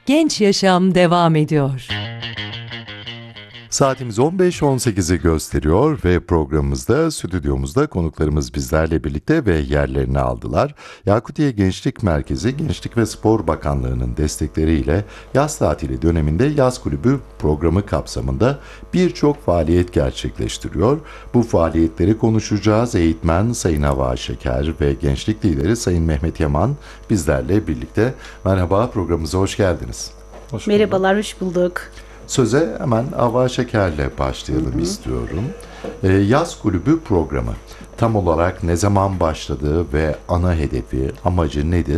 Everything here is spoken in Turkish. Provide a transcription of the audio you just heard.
Genç Yaşam devam ediyor. Saatimiz 15.18'i gösteriyor ve programımızda, stüdyomuzda konuklarımız bizlerle birlikte ve yerlerini aldılar. Yakutiye Gençlik Merkezi, Gençlik ve Spor Bakanlığı'nın destekleriyle yaz tatili döneminde yaz kulübü programı kapsamında birçok faaliyet gerçekleştiriyor. Bu faaliyetleri konuşacağız. Eğitmen Sayın Havva Şeker ve gençlik lideri Sayın Mehmet Yaman bizlerle birlikte. Merhaba, programımıza hoş geldiniz. Merhabalar, hoş bulduk. Söze hemen Havva Şeker'le başlayalım istiyorum. Yaz kulübü programı tam olarak ne zaman başladı ve ana hedefi, amacı nedir?